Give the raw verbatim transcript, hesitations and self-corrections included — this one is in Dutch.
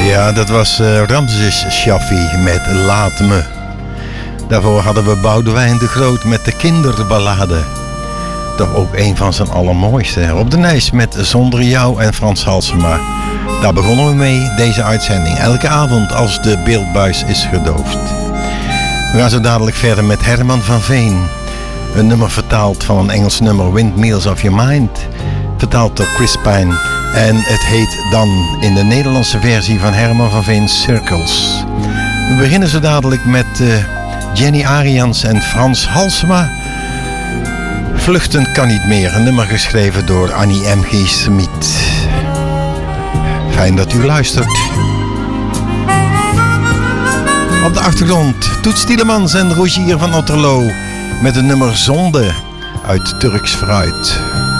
Ja, dat was uh, Ramses Shaffi met Laat Me. Daarvoor hadden we Boudewijn de Groot met de Kinderballade. Toch ook een van zijn allermooiste. Op de Nijs met Zonder Jou en Frans Halsema. Daar begonnen we mee, deze uitzending. Elke avond als de beeldbuis is gedoofd. We gaan zo dadelijk verder met Herman van Veen. Een nummer vertaald van een Engels nummer, Windmills of Your Mind. Vertaald door Chris Pine. En het heet dan in de Nederlandse versie van Herman van Veen Circles. We beginnen zo dadelijk met uh, Jenny Arians en Frans Halsema. Vluchten kan niet meer. Een nummer geschreven door Annie M G. Smit. Fijn dat u luistert. Op de achtergrond Toets Tielemans en Rogier van Otterlo met het nummer Zonde uit Turks Fruit.